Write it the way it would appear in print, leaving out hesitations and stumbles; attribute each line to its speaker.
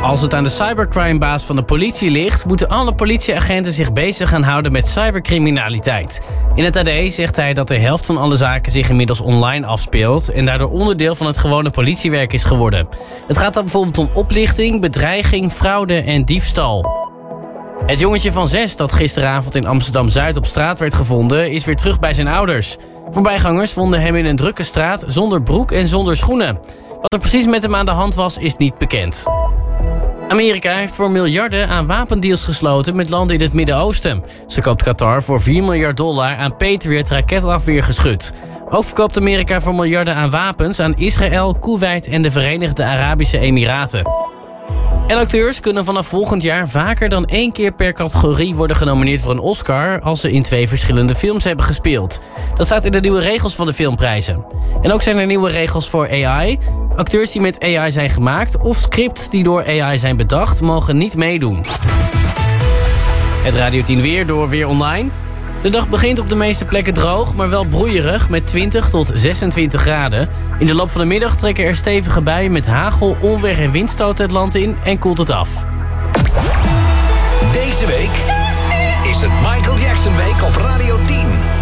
Speaker 1: Als het aan de cybercrimebaas van de politie ligt, moeten alle politieagenten zich bezig gaan houden met cybercriminaliteit. In het AD zegt hij dat de helft van alle zaken zich inmiddels online afspeelt en daardoor onderdeel van het gewone politiewerk is geworden. Het gaat dan bijvoorbeeld om oplichting, bedreiging, fraude en diefstal. Het jongetje van 6 dat gisteravond in Amsterdam-Zuid op straat werd gevonden, is weer terug bij zijn ouders. Voorbijgangers vonden hem in een drukke straat zonder broek en zonder schoenen. Wat er precies met hem aan de hand was, is niet bekend. Amerika heeft voor miljarden aan wapendeals gesloten met landen in het Midden-Oosten. Ze koopt Qatar voor $4 miljard aan Patriot raketafweergeschut. Ook verkoopt Amerika voor miljarden aan wapens aan Israël, Koeweit en de Verenigde Arabische Emiraten. En acteurs kunnen vanaf volgend jaar vaker dan 1 keer per categorie worden genomineerd voor een Oscar als ze in 2 verschillende films hebben gespeeld. Dat staat in de nieuwe regels van de filmprijzen. En ook zijn er nieuwe regels voor AI. Acteurs die met AI zijn gemaakt of scripts die door AI zijn bedacht mogen niet meedoen. Het Radio 10 weer door Weer Online. De dag begint op de meeste plekken droog, maar wel broeierig met 20 tot 26 graden. In de loop van de middag trekken er stevige buien met hagel, onweer en windstoten het land in en koelt het af.
Speaker 2: Deze week is het Michael Jackson week op Radio 10.